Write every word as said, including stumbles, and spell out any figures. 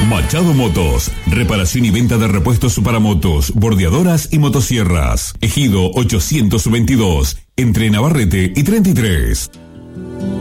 Machado Motos, reparación y venta de repuestos para motos, bordeadoras y motosierras. Ejido ochocientos veintidós, entre Navarrete y treinta y tres.